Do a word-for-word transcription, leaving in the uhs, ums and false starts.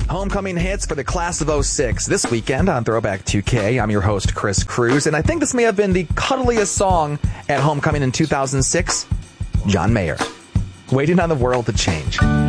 Homecoming hits for the class of oh six this weekend on Throwback two K. I'm your host, Chris Cruz, and I think this may have been the cuddliest song at Homecoming in two thousand six, John Mayer, Waiting on the World to Change.